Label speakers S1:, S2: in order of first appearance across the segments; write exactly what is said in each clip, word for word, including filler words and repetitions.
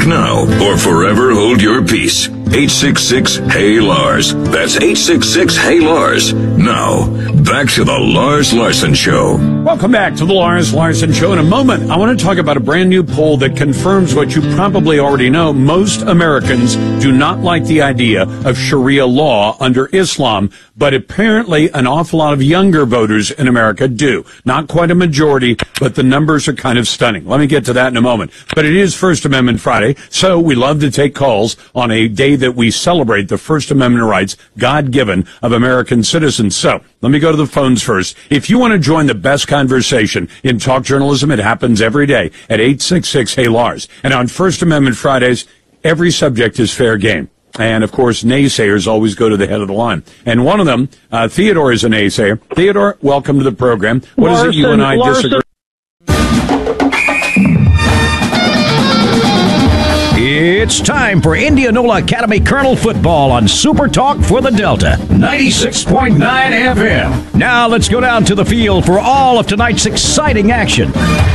S1: Speak now or forever hold your peace. eight six six, Hey Lars. That's eight six six, Hey Lars. Now, back to the Lars Larson Show.
S2: Welcome back to the Lars Larson Show. In a moment, I want to talk about a brand new poll that confirms what you probably already know. Most Americans do not like the idea of Sharia law under Islam, but apparently an awful lot of younger voters in America do. Not quite a majority, but the numbers are kind of stunning. Let me get to that in a moment. But it is First Amendment Friday, so we love to take calls on a day that we celebrate the First Amendment rights, God-given, of American citizens. So let me go to the phones first. If you want to join the best conversation in talk journalism, it happens every day at eight six six, Hey Lars. And on First Amendment Fridays, every subject is fair game. And, of course, naysayers always go to the head of the line. And one of them, uh, Theodore, is a naysayer. Theodore, welcome to the program. What Larson, is it you and I Larson. disagree?
S3: It's time for Indianola Academy Colonel football on Super Talk for the Delta, ninety-six point nine F M. Now let's go down to the field for all of tonight's exciting action.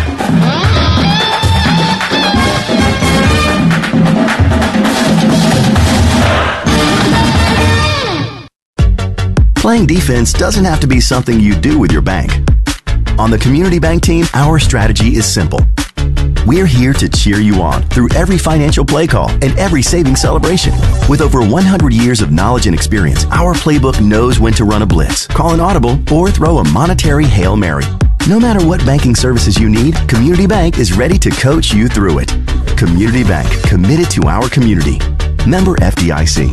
S4: Playing defense doesn't have to be something you do with your bank. On the Community Bank team, our strategy is simple. We're here to cheer you on through every financial play call and every savings celebration. With over one hundred years of knowledge and experience, our playbook knows when to run a blitz, call an audible, or throw a monetary Hail Mary. No matter what banking services you need, Community Bank is ready to coach you through it. Community Bank, committed to our community. Member F D I C.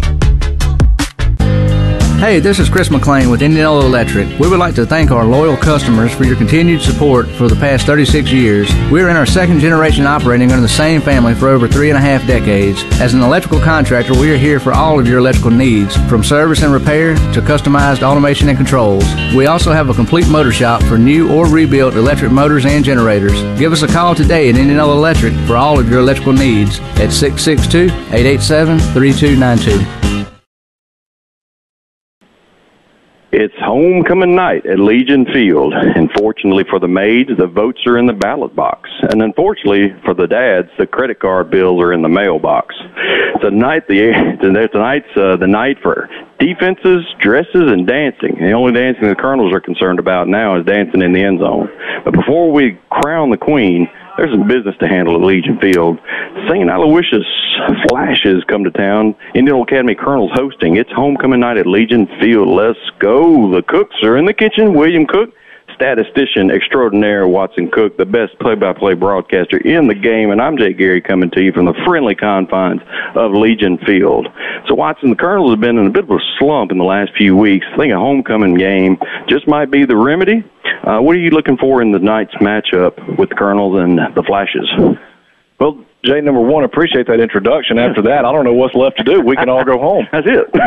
S5: Hey, this is Chris McLean with Indianola Electric. We would like to thank our loyal customers for your continued support for the past thirty-six years. We're in our second generation operating under the same family for over three and a half decades. As an electrical contractor, we are here for all of your electrical needs, from service and repair to customized automation and controls. We also have a complete motor shop for new or rebuilt electric motors and generators. Give us a call today at Indianola Electric for all of your electrical needs at six six two, eight eight seven, three two nine two.
S6: It's homecoming night at Legion Field. Unfortunately for the maids, the votes are in the ballot box. And unfortunately for the dads, the credit card bills are in the mailbox. Tonight, the, tonight's uh, the night for defenses, dresses, and dancing. The only dancing the Colonels are concerned about now is dancing in the end zone. But before we crown the queen, there's some business to handle at Legion Field. Saint Aloysius Flashes come to town. Indianola Academy Colonels hosting. It's homecoming night at Legion Field. Let's go. The Cooks are in the kitchen. William Cook, statistician extraordinaire Watson Cook, the best play-by-play broadcaster in the game, and I'm Jay Gary coming to you from the friendly confines of Legion Field. So, Watson, the Colonels have been in a bit of a slump in the last few weeks. I think a homecoming game just might be the remedy. Uh, what are you looking for in the night's matchup with the Colonels and the Flashes?
S7: Well, Jay, number one, appreciate that introduction. After that, I don't know what's left to do. We can all go home.
S6: That's it.
S7: But,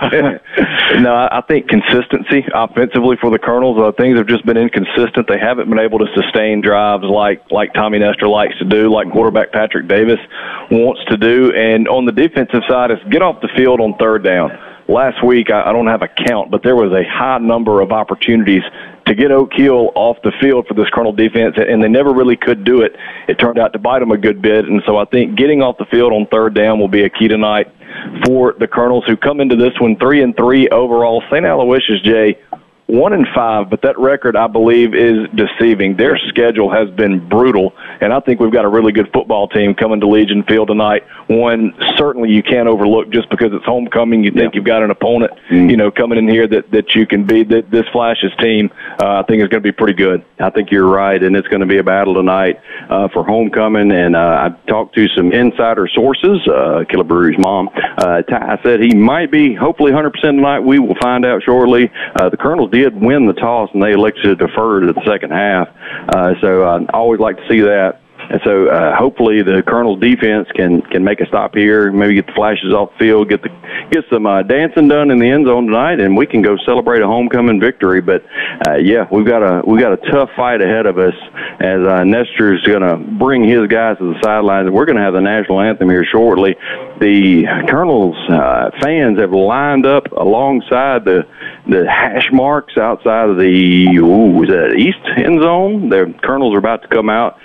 S7: uh, no, I think consistency offensively for the Colonels, uh, things have just been inconsistent. They haven't been able to sustain drives like, like Tommy Nestor likes to do, like quarterback Patrick Davis wants to do. And on the defensive side, it's get off the field on third down. Last week, I, I don't have a count, but there was a high number of opportunities to get Oak Hill off the field for this Colonel defense, and they never really could do it. It turned out to bite them a good bit, and so I think getting off the field on third down will be a key tonight for the Colonels, who come into this one three and three overall. Saint Aloysius, Jay, one and five, but that record, I believe, is deceiving. Their schedule has been brutal, and I think we've got a really good football team coming to Legion Field tonight. One certainly you can't overlook just because it's homecoming. You think yeah. you've got an opponent, mm-hmm. you know, coming in here that, that you can beat. That this Flashes team, uh, I think, is going to be pretty good.
S6: I think you're right, and it's going to be a battle tonight uh, for homecoming. And uh, I talked to some insider sources. Uh, Killebrew's mom, uh, Ty, said he might be hopefully one hundred percent tonight. We will find out shortly. Uh, the Colonels did win the toss, and they elected to defer to the second half. Uh, so I always like to see that. And so uh, hopefully the Colonel's defense can can make a stop here, maybe get the Flashes off the field, get the get some uh, dancing done in the end zone tonight, and we can go celebrate a homecoming victory. But uh, yeah, we've got a we got a tough fight ahead of us as uh, Nestor's going to bring his guys to the sidelines. We're going to have the national anthem here shortly. The Colonel's uh, fans have lined up alongside the the hash marks outside of the ooh, is that east end zone. The Colonels are about to come out.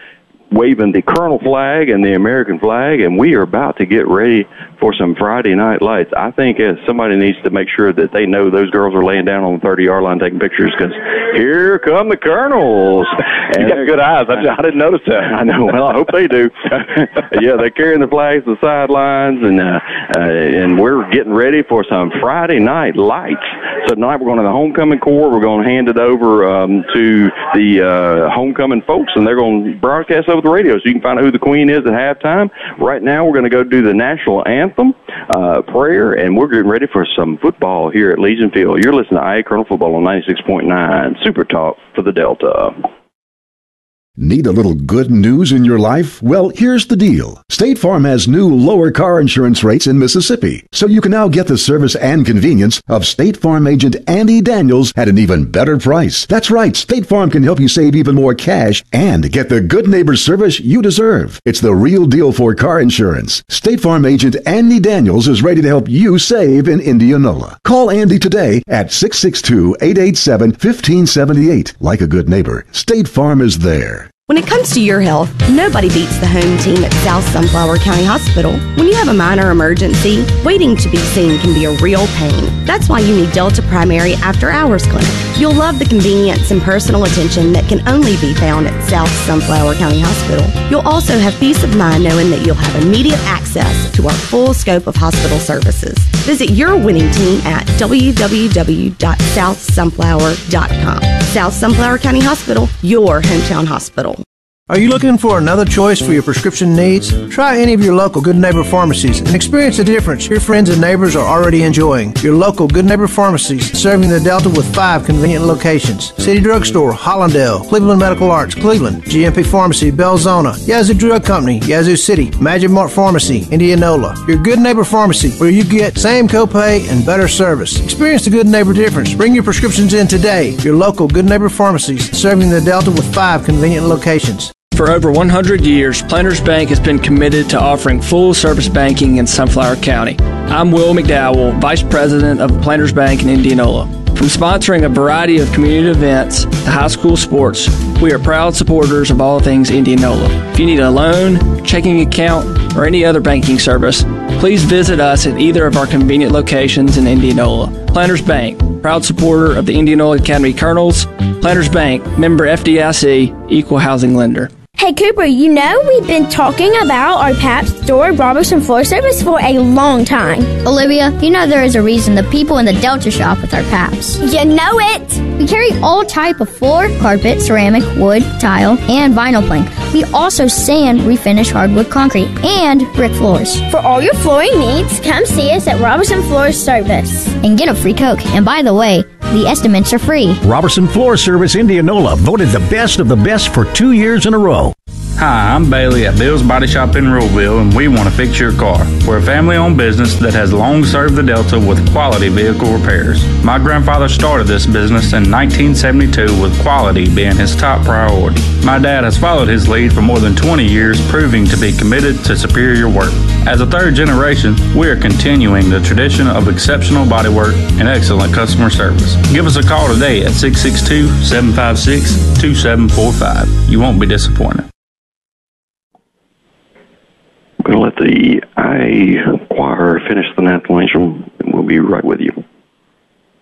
S6: waving the Colonel flag and the American flag, and we are about to get ready for some Friday night lights. I think uh, somebody needs to make sure that they know those girls are laying down on the thirty-yard line taking pictures, because here come the Colonels.
S7: And you got good eyes. I, just, I didn't notice that.
S6: I know. Well, I hope they do. Yeah, they're carrying the flags to the sidelines, and uh, uh, and we're getting ready for some Friday night lights. So tonight we're going to the homecoming corps. We're going to hand it over um, to the uh, homecoming folks, and they're going to broadcast over the radio so you can find out who the queen is at halftime. Right now we're going to go do the national anthem, uh, prayer, and we're getting ready for some football here at Legion Field. You're listening to I A Colonel Football on ninety-six point nine Super Talk for the Delta.
S8: Need a little good news in your life? Well, here's the deal. State Farm has new lower car insurance rates in Mississippi, so you can now get the service and convenience of State Farm agent Andy Daniels at an even better price. That's right, State Farm can help you save even more cash and get the good neighbor service you deserve. It's the real deal for car insurance. State Farm agent Andy Daniels is ready to help you save in Indianola. Call Andy today at six six two, eight eight seven, one five seven eight. Like a good neighbor, State Farm is there.
S9: When it comes to your health, nobody beats the home team at South Sunflower County Hospital. When you have a minor emergency, waiting to be seen can be a real pain. That's why you need Delta Primary After Hours Clinic. You'll love the convenience and personal attention that can only be found at South Sunflower County Hospital. You'll also have peace of mind knowing that you'll have immediate access to our full scope of hospital services. Visit your winning team at w w w dot south sunflower dot com. South Sunflower County Hospital, your hometown hospital.
S10: Are you looking for another choice for your prescription needs? Try any of your local Good Neighbor pharmacies and experience the difference your friends and neighbors are already enjoying. Your local Good Neighbor pharmacies serving the Delta with five convenient locations. City Drugstore, Hollandale, Cleveland Medical Arts, Cleveland, G M P Pharmacy, Belzona, Yazoo Drug Company, Yazoo City, Magic Mart Pharmacy, Indianola. Your Good Neighbor Pharmacy where you get same copay and better service. Experience the Good Neighbor difference. Bring your prescriptions in today. Your local Good Neighbor pharmacies serving the Delta with five convenient locations.
S11: For over one hundred years, Planters Bank has been committed to offering full-service banking in Sunflower County. I'm Will McDowell, Vice President of Planters Bank in Indianola. From sponsoring a variety of community events to high school sports, we are proud supporters of all things Indianola. If you need a loan, checking account, or any other banking service, please visit us at either of our convenient locations in Indianola. Planters Bank, proud supporter of the Indianola Academy Colonels. Planters Bank, member F D I C, equal housing lender.
S12: Hey Cooper, you know we've been talking about our Pabst Store Robertson Floor Service for a long time.
S13: Olivia, you know there is a reason the people in the Delta shop with our Pabst.
S12: You know it!
S13: We carry all type of floor, carpet, ceramic, wood, tile, and vinyl plank. We also sand, refinish hardwood concrete, and brick floors.
S12: For all your flooring needs, come see us at Robertson Floor Service.
S13: And get a free Coke. And by the way, the estimates are free.
S3: Robertson Floor Service Indianola, voted the best of the best for two years in a row.
S14: Hi, I'm Bailey at Bill's Body Shop in Ruleville, and we want to fix your car. We're a family-owned business that has long served the Delta with quality vehicle repairs. My grandfather started this business in nineteen seventy-two with quality being his top priority. My dad has followed his lead for more than twenty years, proving to be committed to superior work. As a third generation, we are continuing the tradition of exceptional bodywork and excellent customer service. Give us a call today at six six two, seven five six, two seven four five. You won't be disappointed.
S6: We're going to let the I A choir finish the national anthem, and we'll be right with you.